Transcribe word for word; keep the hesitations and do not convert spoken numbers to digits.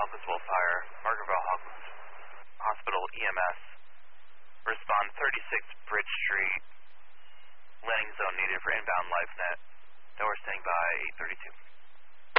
Hawkinsville Fire, Margaretville Hawkins Hospital E M S. Respond thirty-six Bridge Street. Landing zone needed for inbound LifeNet. Tower standing by eight thirty-two.